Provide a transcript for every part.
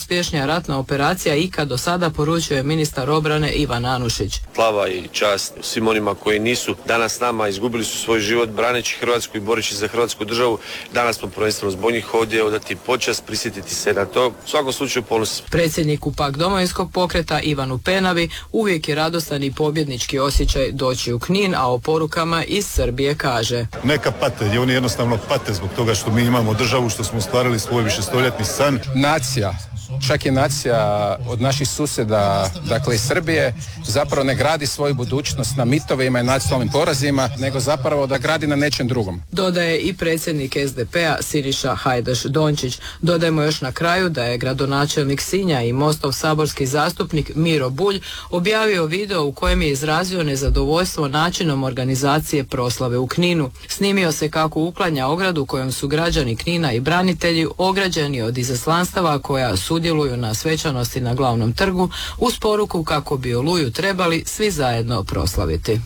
najuspješnija ratna operacija ikad do sada, poručuje ministar obrane Ivan Anušić. Slava i čast svim onima koji nisu danas s nama, izgubili su svoj život braneći Hrvatsku i boreći za Hrvatsku državu. Danas smo prvenstveno zbog njih ovdje odati počast, prisjetiti se na to. U svakom slučaju ponos. Predsjedniku pak Domovinskog pokreta Ivanu Penavi uvijek je radostan i pobjednički osjećaj doći u Knin, a o porukama iz Srbije kaže: neka pate i oni jednostavno pate zbog toga što mi imamo državu, što smo ostvarili svoj višestoljetni san. Nacija, čak i nacija od naših susjeda, dakle iz Srbije, zapravo ne gradi svoju budućnost na mitovima i nacionalnim porazima, nego zapravo da gradi na nečem drugom. Dodaje i predsjednik SDP-a Siniša Hajdaš Dončić. Dodajmo još na kraju da je gradonačelnik Sinja i Mostov saborski zastupnik Miro Bulj objavio video u kojem je izrazio nezadovoljstvo načinom organizacije proslave u Kninu. Snimio se kako uklanja ogradu kojom su građani Knina i branitelji ograđeni od izaslanstava koja sudjeluju na svečanosti na glavnom trgu, uz poruku kako bi Oluju trebali svi zajedno proslaviti.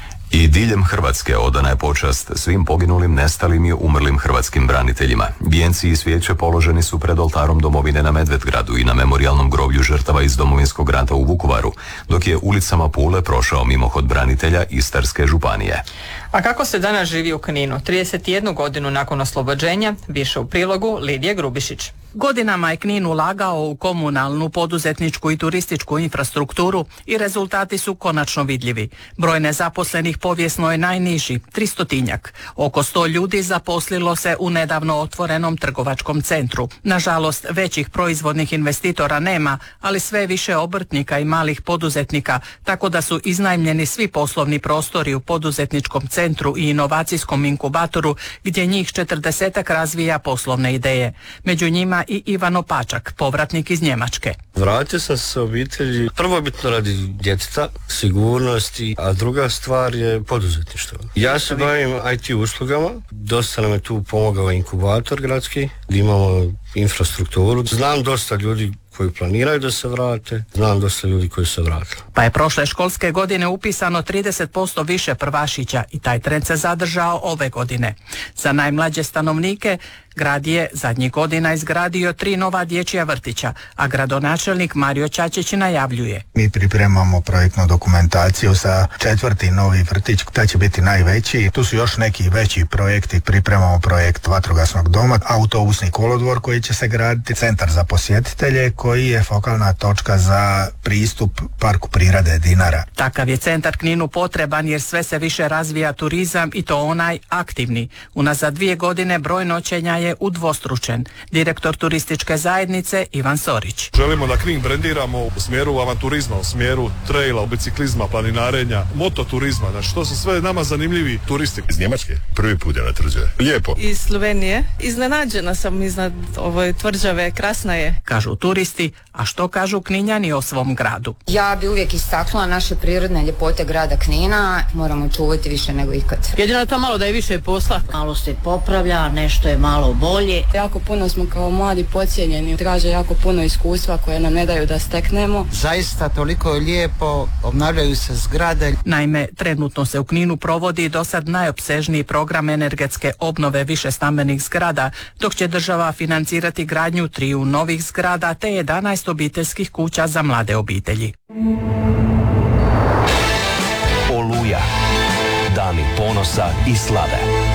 I diljem Hrvatske odana je počast svim poginulim, nestalim i umrlim hrvatskim braniteljima. Vijenci i svijeće položeni su pred oltarom domovine na Medvedgradu i na memorijalnom groblju žrtava iz Domovinskog rata u Vukovaru, dok je ulicama Pule prošao mimohod branitelja Istarske županije. A kako se danas živi u Kninu? 31 godinu nakon oslobođenja, više u prilogu Lidije Grubišić. Godinama je Knin ulagao u komunalnu, poduzetničku i turističku infrastrukturu i rezultati su konačno vidljivi. Broj nezaposlenih povijesno je najniži, 300-tinjak. Oko 100 ljudi zaposlilo se u nedavno otvorenom trgovačkom centru. Nažalost, većih proizvodnih investitora nema, ali sve više obrtnika i malih poduzetnika, tako da su iznajmljeni svi poslovni prostori u poduzetničkom centru i inovacijskom inkubatoru, gdje njih 40-ak razvija poslovne ideje. Među njima i Ivano Pačak, povratnik iz Njemačke. Vratio sam se obitelji prvobitno radi djeteta, sigurnosti, a druga stvar je poduzetništvo. Ja se bavim IT uslugama, dosta nam je tu pomogao inkubator gradski, gdje imamo infrastrukturu. Znam dosta ljudi koji planiraju da se vrate, znam dosta ljudi koji se vrate. Pa je prošle školske godine upisano 30% više prvašića i taj trend se zadržao ove godine. Za najmlađe stanovnike grad je zadnjih godina izgradio 3 nova dječja vrtića, a gradonačelnik Mario Čačić najavljuje: mi pripremamo projektnu dokumentaciju za 4. novi vrtić, taj će biti najveći. Tu su još neki veći projekti, pripremamo projekt vatrogasnog doma, autobusni kolodvor koji će se graditi, centar za posjetitelje koji je fokalna točka za pristup Parku prirode Dinara. Takav je centar Kninu potreban jer sve se više razvija turizam i to onaj aktivni. Unazad 2 godine broj noćenja je udvostručen. Direktor turističke zajednice Ivan Sorić. Želimo da Knin brendiramo u smjeru avanturizma, u smjeru traila, u biciklizma, planinarenja, mototurizma, znači to su sve nama zanimljivi turisti. Iz Njemačke prvi put je na tvrđave. Lijepo. Iz Slovenije. Iznenađena sam iznad ove tvrđave, krasna je. Kažu turisti, a što kažu Kninjani o svom gradu? Ja bi uvijek istaknula naše prirodne ljepote grada Knina, moramo čuvati više nego ikad. Jedino to malo da je više posla. Malo se popravlja, nešto je malo bolje. Jako puno smo kao mladi podcijenjeni, traže jako puno iskustva koje nam ne daju da steknemo. Zaista toliko je lijepo, obnavljaju se zgrade. Naime, trenutno se u Kninu provodi do sad najopsežniji program energetske obnove višestambenih zgrada, dok će država financirati gradnju 3 novih zgrada te 11 obiteljskih kuća za mlade obitelji. Oluja. Dani ponosa i slave.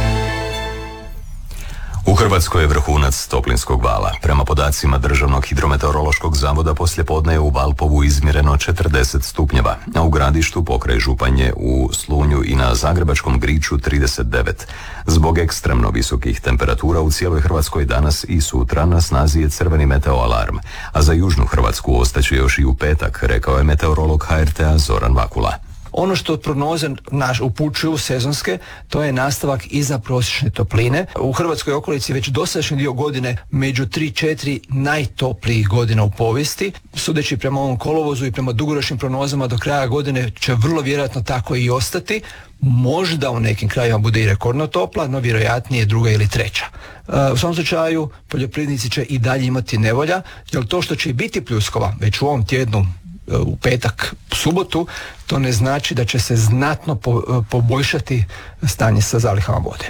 U Hrvatskoj je vrhunac toplinskog vala. Prema podacima Državnog hidrometeorološkog zavoda poslijepodne je u Valpovu izmjereno 40 stupnjeva, a u Gradištu pokraj Županje, u Slunju i na Zagrebačkom Griču 39. Zbog ekstremno visokih temperatura u cijeloj Hrvatskoj danas i sutra na snazi je crveni meteoalarm, a za južnu Hrvatsku ostaće još i u petak, rekao je meteorolog HRT-a Zoran Vakula. Ono što prognoze naš upućuju sezonske, to je nastavak iznadprosječne topline. U Hrvatskoj okolici već dosadašnji dio godine među 3-4 najtoplijih godina u povijesti. Sudeći prema ovom kolovozu i prema dugoročnim prognozama do kraja godine će vrlo vjerojatno tako i ostati. Možda u nekim krajima bude i rekordno topla, no vjerojatnije 2. ili 3. U svom slučaju poljoprivrednici će i dalje imati nevolja, jer to što će biti pljuskova već u ovom tjednu, u petak, subotu, to ne znači da će se znatno poboljšati stanje sa zalihama vode.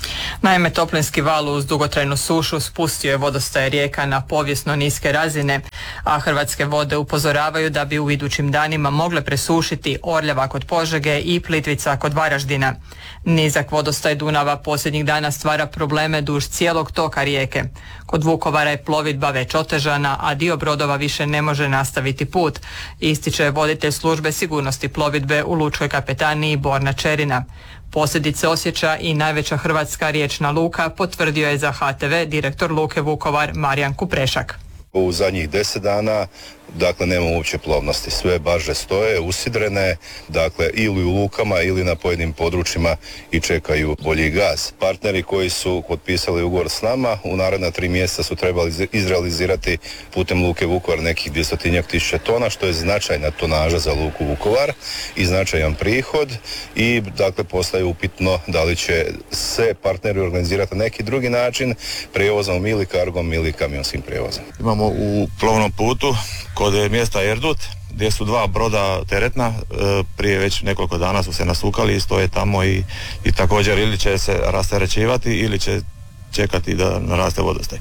Naime, toplinski val uz dugotrajnu sušu spustio je vodostaje rijeka na povijesno niske razine, A Hrvatske vode upozoravaju da bi u idućim danima mogle presušiti Orljava kod Požege i Plitvica kod Varaždina. Nizak vodostaj Dunava posljednjih dana stvara probleme duž cijelog toka rijeke. Kod Vukovara je plovidba već otežana, a dio brodova više ne može nastaviti put, ističe voditelj službe sigurnosti plovidbe u Lučkoj kapetaniji Borna Čerina. Posljedice osjeća i najveća hrvatska riječna luka, potvrdio je za HTV direktor Luke Vukovar Marijan Kuprešak. U zadnjih 10 dana nemamo uopće plovnosti. Sve barže stoje, usidrene, ili u lukama ili na pojedinim područjima i čekaju bolji gaz. Partneri koji su potpisali ugovor s nama u naredna 3 mjeseca su trebali izrealizirati putem Luke Vukovar nekih 200.000 tona, što je značajna tonaža za Luku Vukovar i značajan prihod i postaje upitno da li će se partneri organizirati na neki drugi način prijevozom ili kargom ili kamionskim prijevozom. Imamo u plovnom putu kod mjesta Erdut gdje su 2 broda teretna, prije već nekoliko dana su se nasukali i stoje tamo i također ili će se rasterećivati ili će čekati da naraste vodostaj.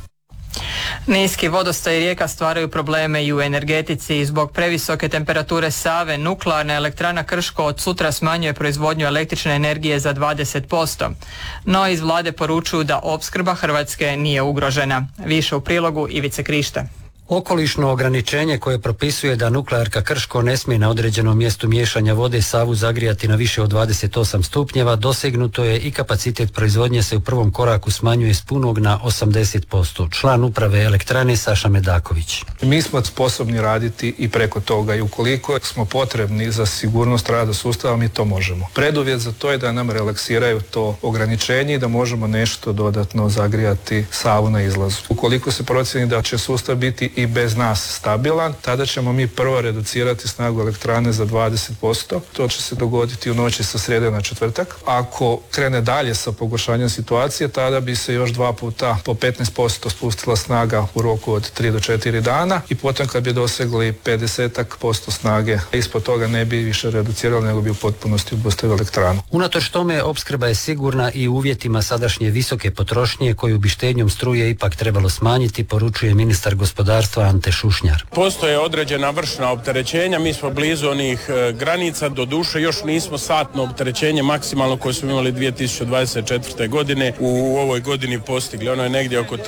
Niski vodostaj rijeka stvaraju probleme i u energetici. Zbog previsoke temperature Save, nuklearna elektrana Krško od sutra smanjuje proizvodnju električne energije za 20%. No iz vlade poručuju da opskrba Hrvatske nije ugrožena. Više u prilogu Ivice Krišta. Okolišno ograničenje koje propisuje da nuklearka Krško ne smije na određenom mjestu miješanja vode Savu zagrijati na više od 28 stupnjeva dosegnuto je i kapacitet proizvodnje se u prvom koraku smanjuje s punog na 80%. Član uprave elektrane Saša Medaković. Mi smo sposobni raditi i preko toga i ukoliko smo potrebni za sigurnost rada sustava, mi to možemo. Preduvjet za to je da nam relaksiraju to ograničenje i da možemo nešto dodatno zagrijati Savu na izlazu. Ukoliko se procjeni da će sustav biti i bez nas stabilan, tada ćemo mi prvo reducirati snagu elektrane za 20%. To će se dogoditi u noći sa srijede na četvrtak. Ako krene dalje sa pogoršanjem situacije, tada bi se još 2 puta po 15% spustila snaga u roku od 3 do 4 dana i potom kad bi dosegli 50% snage, ispod toga ne bi više reducirali, nego bi u potpunosti obustavili elektranu. Unatoč tome, opskrba je sigurna i u uvjetima sadašnje visoke potrošnje koju bi štednjom struje ipak trebalo smanjiti, poručuje ministar gospodarstva Ante Šušnjar. Postoje određena vršna opterećenja, mi smo blizu onih granica, do duše još nismo satno opterećenje maksimalno koje smo imali 2024. godine u ovoj godini postigli. Ono je negdje oko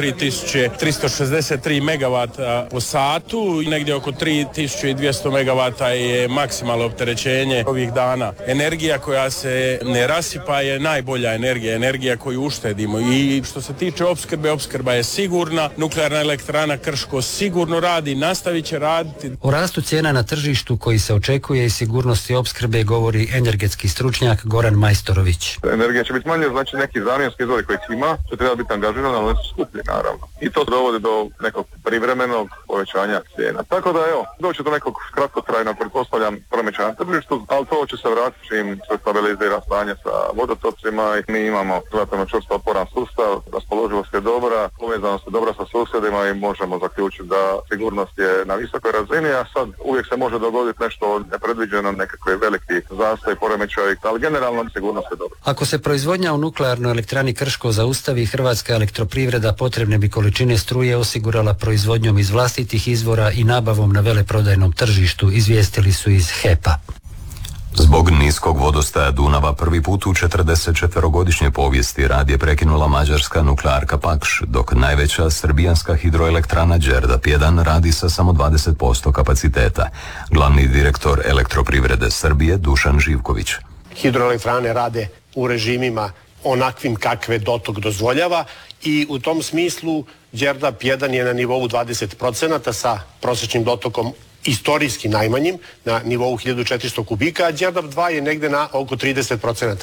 3363 megavata po satu i negdje oko 3200 megavata je maksimalno opterećenje ovih dana. Energija koja se ne rasipa je najbolja energija koju uštedimo i što se tiče opskrbe, opskrba je sigurna, nuklearna elektrana Krško sigurno radi, nastavit će raditi. O rastu cijena na tržištu koji se očekuje i sigurnosti opskrbe govori energetski stručnjak Goran Majstorović. Energija će biti manje, znači neki zamjenski izvori koji ima će treba biti angažirani, ali su skuplji naravno. I to dovodi do nekog privremenog povećanja cijena. Tako da doći do nekog kratkotrajnog, pretpostavljam, promičaja na tržištu, ali to će se vratiti čim se stabilizira stanje sa vodotocima i mi imamo relativno čvrsto otporan sustav, raspoloživost je dobra, povezanost je dobra sa susjedima i možemo zaključiti da sigurnost je na visokoj razini, a sad uvijek se može dogoditi nešto nepredviđeno, nekakve veliki zastoj, poremećaj, ali generalno sigurnost je dobra. Ako se proizvodnja u nuklearnoj elektrani Krško zaustavi, Hrvatska elektroprivreda potrebne bi količine struje osigurala proizvodnjom iz vlastitih izvora i nabavom na veleprodajnom tržištu, izvijestili su iz HEP-a. Zbog niskog vodostaja Dunava prvi put u 44-godišnje povijesti rad je prekinula mađarska nuklearka Pakš, dok najveća srbijanska hidroelektrana Đerdap 1 radi sa samo 20% kapaciteta. Glavni direktor elektroprivrede Srbije Dušan Živković. Hidroelektrane rade u režimima onakvim kakve dotok dozvoljava i u tom smislu Đerdap 1 je na nivou 20% sa prosječnim dotokom istorijski najmanjim, na nivou 1400 kubika, a Đerdap 2 je negde na oko 30%.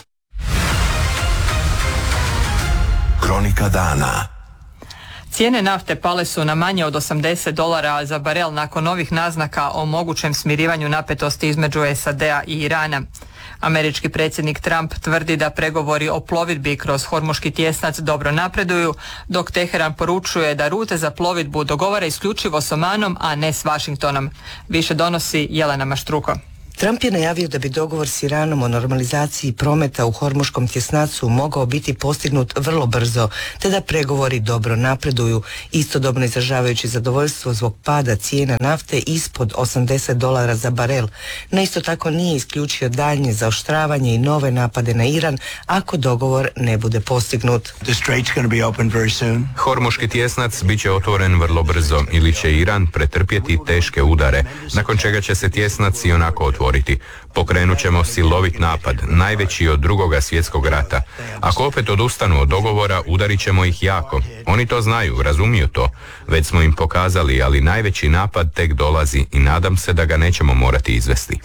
Kronika dana. Cijene nafte pale su na manje od $80 za barel nakon novih naznaka o mogućem smirivanju napetosti između SAD-a i Irana. Američki predsjednik Trump tvrdi da pregovori o plovidbi kroz Hormuški tjesnac dobro napreduju, dok Teheran poručuje da rute za plovidbu dogovara isključivo s Omanom, a ne s Washingtonom. Više donosi Jelena Maštruko. Trump je najavio da bi dogovor s Iranom o normalizaciji prometa u Hormuškom tjesnacu mogao biti postignut vrlo brzo, te da pregovori dobro napreduju, istodobno izražavajući zadovoljstvo zbog pada cijena nafte ispod $80 za barel. No isto tako nije isključio daljnje zaoštravanje i nove napade na Iran ako dogovor ne bude postignut. Hormuški tjesnac bit će otvoren vrlo brzo ili će Iran pretrpjeti teške udare, nakon čega će se tjesnac i onako otvoriti. Pokrenut ćemo silovit napad, najveći od Drugog svjetskog rata. Ako opet odustanu od dogovora, udarit ćemo ih jako. Oni to znaju, razumiju to. Već smo im pokazali, ali najveći napad tek dolazi i nadam se da ga nećemo morati izvesti.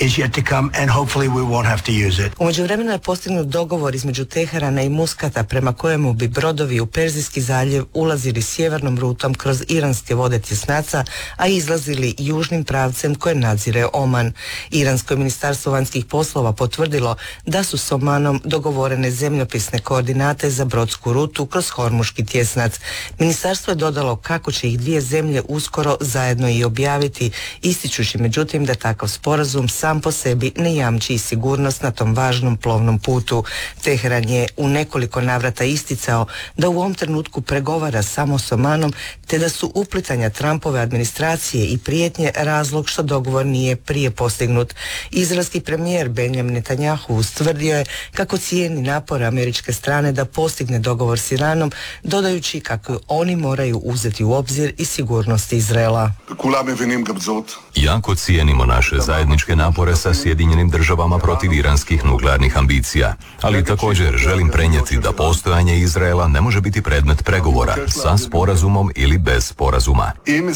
U međuvremenu je postignut dogovor između Teherana i Muskata prema kojemu bi brodovi u Perzijski zaljev ulazili sjevernom rutom kroz iranske vode tjesnaca, a izlazili južnim pravcem koje nadzire Oman. Iransko ministarstvo vanjskih poslova potvrdilo da su s Omanom dogovorene zemljopisne koordinate za brodsku rutu kroz Hormuški tjesnac. Ministarstvo je dodalo kako će ih dvije zemlje uskoro zajedno i objaviti, ističući međutim da takav sporazum sam po sebi ne jamči sigurnost na tom važnom plovnom putu. Teheran je u nekoliko navrata isticao da u ovom trenutku pregovara samo s Omanom, te da su uplitanja Trumpove administracije i prijetnje razlog što dogovor nije prije postignut. Izraelski premijer Benjamin Netanjahu ustvrdio je kako cijeni napore američke strane da postigne dogovor s Iranom, dodajući kako oni moraju uzeti u obzir i sigurnost Izraela. Jako cijenimo naše zajedničke napore sa Sjedinjenim državama protiv iranskih nuklearnih ambicija, ali također želim prenijeti da postojanje Izraela ne može biti predmet pregovora sa sporazumom ili bez sporazuma.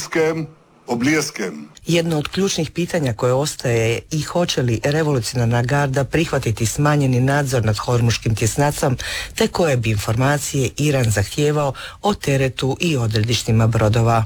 Jedno od ključnih pitanja koje ostaje je i hoće li revolucionarna garda prihvatiti smanjeni nadzor nad Hormuškim tjesnacom, te koje bi informacije Iran zahtijevao o teretu i odredištima brodova.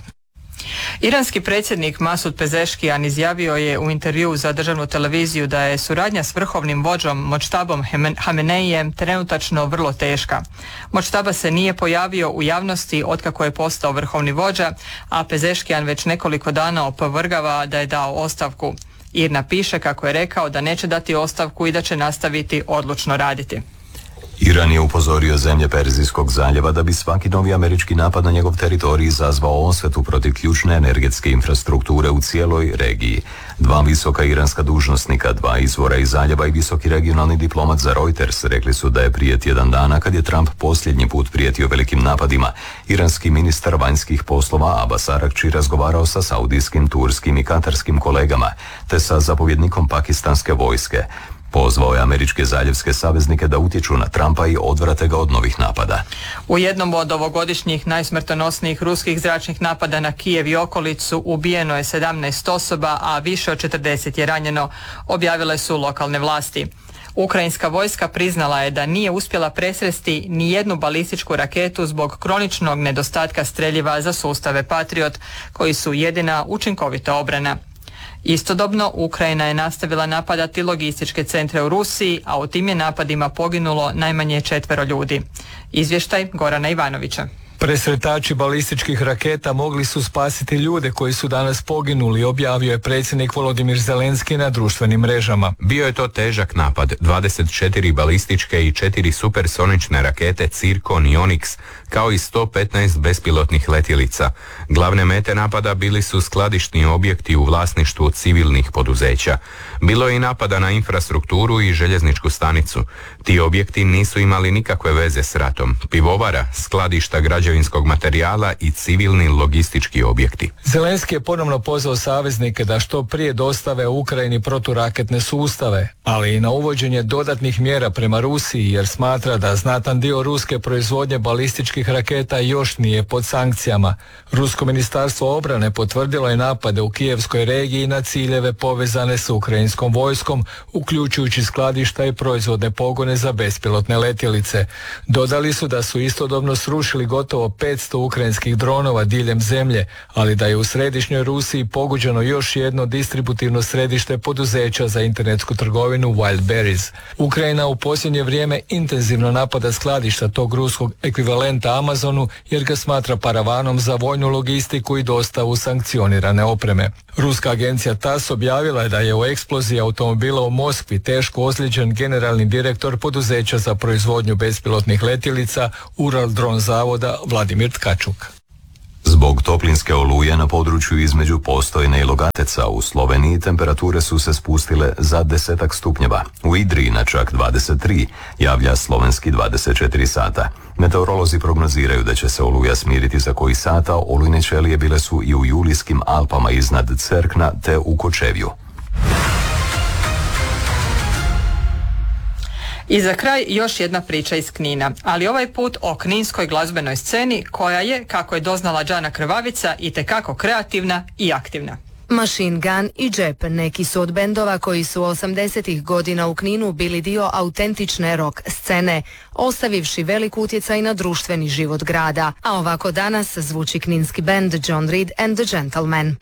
Iranski predsjednik Masud Pezeshkian izjavio je u intervjuu za državnu televiziju da je suradnja s vrhovnim vođom Močtabom Hameneijem trenutačno vrlo teška. Močtaba se nije pojavio u javnosti otkako je postao vrhovni vođa, a Pezeshkian već nekoliko dana opovrgava da je dao ostavku. IRNA piše kako je rekao da neće dati ostavku i da će nastaviti odlučno raditi. Iran je upozorio zemlje Perzijskog zaljeva da bi svaki novi američki napad na njegov teritorij izazvao osvetu protiv ključne energetske infrastrukture u cijeloj regiji. Dva visoka iranska dužnosnika, dva izvora iz zaljeva i visoki regionalni diplomat za Reuters rekli su da je prije tjedan dana, kad je Trump posljednji put prijetio velikim napadima, iranski ministar vanjskih poslova Abbas Aragči razgovarao sa saudijskim, turskim i katarskim kolegama, te sa zapovjednikom pakistanske vojske. Pozvao je američke zaljevske saveznike da utječu na Trumpa i odvrate ga od novih napada. U jednom od ovogodišnjih najsmrtonosnijih ruskih zračnih napada na Kijev i okolicu ubijeno je 17 osoba, a više od 40 je ranjeno, objavile su lokalne vlasti. Ukrajinska vojska priznala je da nije uspjela presresti ni jednu balističku raketu zbog kroničnog nedostatka streljiva za sustave Patriot, koji su jedina učinkovita obrana. Istodobno, Ukrajina je nastavila napadati logističke centre u Rusiji, a u tim je napadima poginulo najmanje 4 ljudi. Izvještaj Gorana Ivanovića. Presretači balističkih raketa mogli su spasiti ljude koji su danas poginuli, objavio je predsjednik Volodimir Zelenski na društvenim mrežama. Bio je to težak napad, 24 balističke i 4 supersonične rakete Cirkon i Onyx, kao i 115 bespilotnih letjelica. Glavne mete napada bili su skladišni objekti u vlasništvu civilnih poduzeća. Bilo je i napada na infrastrukturu i željezničku stanicu. Ti objekti nisu imali nikakve veze s ratom. Pivovara, skladišta građevinskog materijala i civilni logistički objekti. Zelenski je ponovno pozvao saveznike da što prije dostave Ukrajini proturaketne sustave, ali i na uvođenje dodatnih mjera prema Rusiji, jer smatra da znatan dio ruske proizvodnje balističkih raketa još nije pod sankcijama. Rusko ministarstvo obrane potvrdilo je napade u Kijevskoj regiji na ciljeve povezane s ukrajinskom vojskom, uključujući skladišta i proizvodne pogone za bespilotne letjelice. Dodali su da su istodobno srušili gotovo 500 ukrajinskih dronova diljem zemlje, ali da je u središnjoj Rusiji pogođeno još jedno distributivno središte poduzeća za internetsku trgovinu Wildberries. Ukrajina u posljednje vrijeme intenzivno napada skladišta tog ruskog ekvivalenta Amazonu, jer ga smatra paravanom za vojnu logistiku i dostavu sankcionirane opreme. Ruska agencija TASS objavila je da je u eksploziji automobila u Moskvi teško ozlijeđen generalni direktor poduzeća za proizvodnju bespilotnih letjelica Uraldron zavoda Vladimir Tkačuk. Zbog toplinske oluje na području između Postojne i Logateca u Sloveniji temperature su se spustile za 10 stupnjeva. U Idriji na čak 23, javlja slovenski 24 sata. Meteorolozi prognoziraju da će se oluja smiriti za koji sata, olujne ćelije bile su i u Julijskim Alpama iznad Cerkna te u Kočevju. I za kraj još jedna priča iz Knina, ali ovaj put o kninskoj glazbenoj sceni koja je, kako je doznala Džana Krvavica, itekako kreativna i aktivna. Machine Gun i Džep neki su od bendova koji su 80-ih godina u Kninu bili dio autentične rock scene, ostavivši velik utjecaj na društveni život grada. A ovako danas zvuči kninski bend John Reed and the Gentlemen.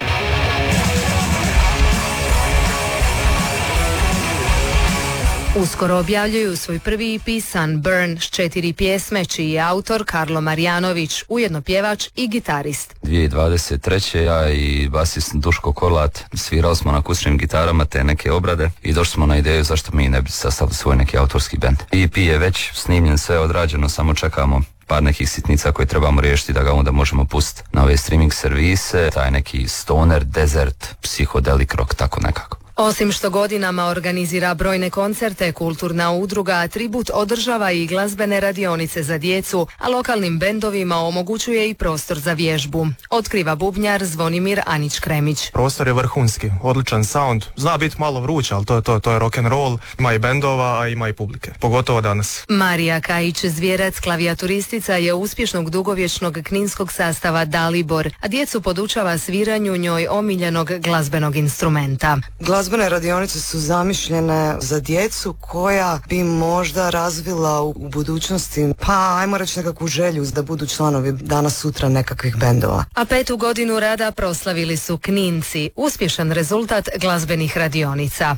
Uskoro objavljuju svoj prvi EP Sunburn s 4 pjesme, čiji je autor Karlo Marjanović, ujedno pjevač i gitarist. 2023. ja i basist Duško Korlat svirali smo na akustičnim gitarama te neke obrade i došli smo na ideju zašto mi ne bi sastavili svoj neki autorski bend. EP je već snimljen, sve odrađeno, samo čekamo par nekih sitnica koje trebamo riješiti da ga onda možemo pustiti na ove streaming servise, taj neki stoner, desert, psychedelic rock, tako nekako. Osim što godinama organizira brojne koncerte, kulturna udruga Atribut održava i glazbene radionice za djecu, a lokalnim bendovima omogućuje i prostor za vježbu. Otkriva bubnjar Zvonimir Anić-Kremić. Prostor je vrhunski, odličan sound, zna biti malo vruć, ali to je rock and roll, ima i bendova, a ima i publike, pogotovo danas. Marija Kajić-Zvjerac, klavijaturistica, je uspješnog dugovječnog kninskog sastava Dalibor, a djecu podučava sviranju njoj omiljenog glazbenog instrumenta. Glazbene radionice su zamišljene za djecu koja bi možda razvila u budućnosti, pa ajmo reći nekakvu želju da budu članovi danas sutra nekakvih bendova. A 5. godinu rada proslavili su Kninci, uspješan rezultat glazbenih radionica.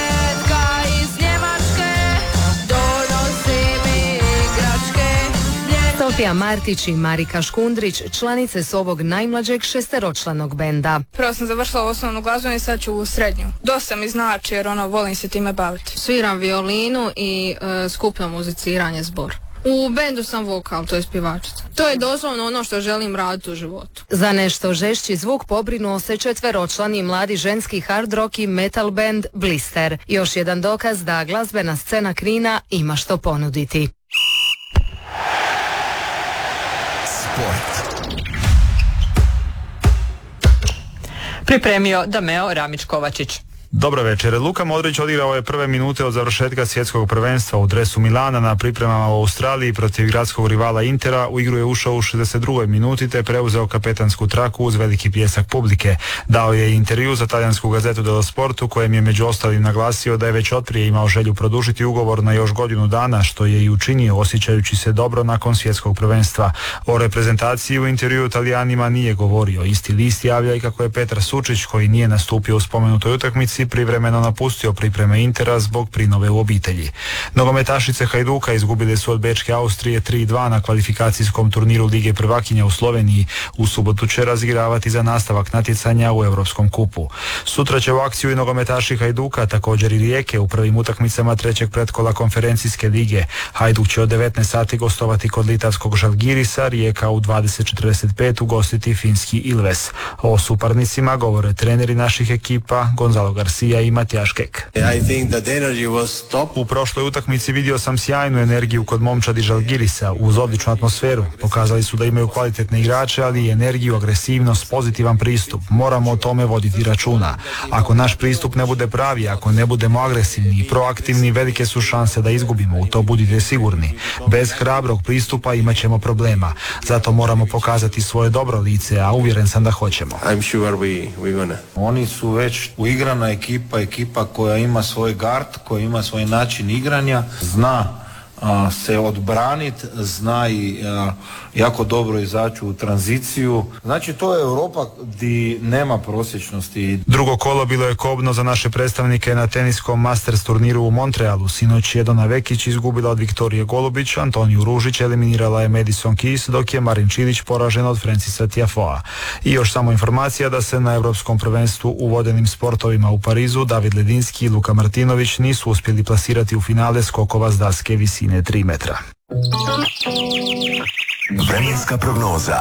Sofija Martić i Marika Škundrić članice su ovog najmlađeg šesteročlanog benda. Prvo sam završila osnovnu glazbenu i sad ću u srednju. Dosta mi znači jer volim se time baviti. Sviram violinu i skupljam muziciranje, zbor. U bendu sam vokal, to je pjevačica. To je doslovno ono što želim raditi u životu. Za nešto žešći zvuk pobrinuo se četveročlani mladi ženski hard rock i metal band Blister. Još jedan dokaz da glazbena scena Knina ima što ponuditi. Pripremio Dameo Ramić-Kovačić. Dobro večer. Luka Modrić odigrao je prve minute od završetka svjetskog prvenstva u dresu Milana na pripremama u Australiji protiv gradskog rivala Intera. U igru je ušao u 62. minuti te preuzeo kapetansku traku uz veliki pljesak publike. Dao je intervju za talijansku gazetu dello Sportu, kojem je među ostalim naglasio da je već otprije imao želju produžiti ugovor na još godinu dana, što je i učinio osjećajući se dobro nakon svjetskog prvenstva. O reprezentaciji u intervju Talijanima nije govorio. Isti list javlja i kako je Petar Sučić, koji nije nastupio u spomenutoj utakmici, privremeno napustio pripreme Intera zbog prinove u obitelji. Nogometašice Hajduka izgubile su od Bečke Austrije 3-2 na kvalifikacijskom turniru Lige prvakinja u Sloveniji. U subotu će razigravati za nastavak natjecanja u Europskom kupu. Sutra će u akciju i nogometaši Hajduka, također i Rijeke u prvim utakmicama trećeg pretkola konferencijske lige. Hajduk će od 19 sati gostovati kod litavskog Žalgirisa, Rijeka u 20:45 ugostiti finski Ilves. O suparnicima govore treneri naših ekipa Gonzalo Garcia i Matijaš Kek. U prošloj utakmici vidio sam sjajnu energiju kod momčadi Žalgirisa uz odličnu atmosferu. Pokazali su da imaju kvalitetne igrače, ali i energiju, agresivnost, pozitivan pristup. Moramo o tome voditi računa. Ako naš pristup ne bude pravi, ako ne budemo agresivni i proaktivni, velike su šanse da izgubimo. U to budite sigurni. Bez hrabrog pristupa imat ćemo problema. Zato moramo pokazati svoje dobro lice, a uvjeren sam da hoćemo. Oni su već uigrana ekipa koja ima svoj gard, koja ima svoj način igranja, zna se odbraniti, zna i jako dobro izaći u tranziciju. Znači to je Europa gdje nema prosječnosti. Drugo kolo bilo je kobno za naše predstavnike na teniskom Masters turniru u Montrealu. Sinoć je Dona Vekić izgubila od Viktorije Golubić, Antoniju Ružić eliminirala je Madison Keys, dok je Marin Čilić poražen od Francisa Tiafoea. I još samo informacija da se na Europskom prvenstvu u vodenim sportovima u Parizu David Ledinski i Luka Martinović nisu uspjeli plasirati u finale skokova s daske visine 3 metra. Vremenska prognoza.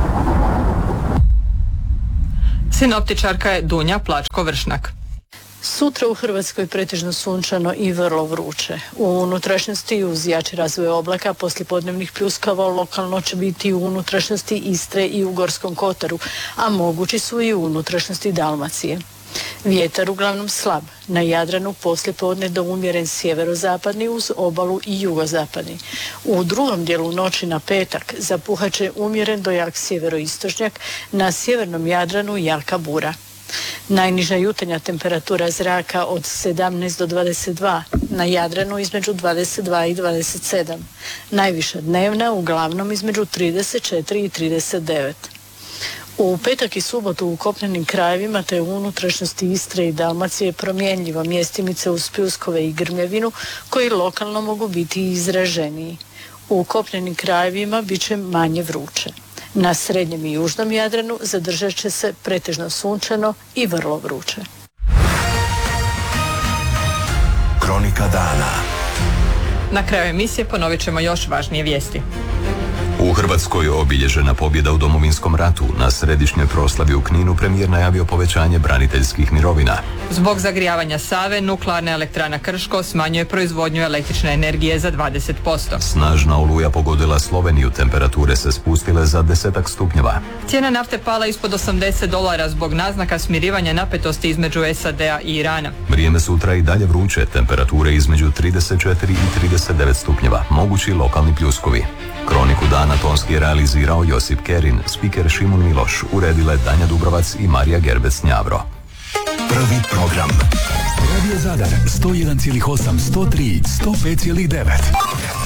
Sinoptičarka je Dunja Plačko-Vršnak. Sutra u Hrvatskoj pretežno sunčano i vrlo vruće. U unutrašnjosti uz jači razvoj oblaka poslijepodnevnih pljuskava lokalno će biti u unutrašnjosti Istre i u Gorskom Kotaru, a mogući su i u unutrašnjosti Dalmacije. Vjetar uglavnom slab, na Jadranu poslijepodne do umjeren sjeverozapadni uz obalu i jugozapadni. U drugom dijelu noći na petak zapuhat će umjeren do jak sjeveroistočnjak, na sjevernom Jadranu jaka bura. Najniža jutarnja temperatura zraka od 17 do 22, na Jadranu između 22 i 27. Najviša dnevna uglavnom između 34 i 39. U petak i subotu u kopnenim krajevima te u unutrašnjosti Istre i Dalmacije promjenljivo mjestimice uz pljuskove i grmljavinu koji lokalno mogu biti izraženiji. U kopnenim krajevima bit će manje vruće. Na srednjem i južnom Jadranu zadržat će se pretežno sunčano i vrlo vruće. Kronika dana. Na kraju emisije ponovit ćemo još važnije vijesti. U Hrvatskoj obilježena pobjeda u Domovinskom ratu. Na središnjoj proslavi u Kninu premijer najavio povećanje braniteljskih mirovina. Zbog zagrijavanja Save, nuklearna elektrana Krško smanjuje proizvodnju električne energije za 20%. Snažna oluja pogodila Sloveniju, temperature se spustile za 10 stupnjeva. Cijena nafte pala ispod $80 zbog naznaka smirivanja napetosti između SAD-a i Irana. Vrijeme sutra i dalje vruće, temperature između 34 i 39 stupnjeva, mogući lokalni pljuskovi. Kroniku dana tonski je realizirao Josip Kerin, spiker Šimun Miloš, uredile Danja Dubrovac i Marija Gerbec-Njavro. Prvi program. Radio Zadar 101,8, 103, 105,9.